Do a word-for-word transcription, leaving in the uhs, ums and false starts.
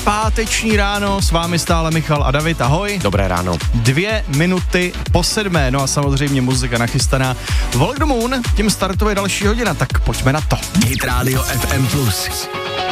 páteční ráno, s vámi stále Michal a David, ahoj. Dobré ráno. Dvě minuty po sedmé, no a samozřejmě muzika nachystaná. Walk the Moon, tím startuje další hodina, tak pojďme na to. Hit Radio F M plus.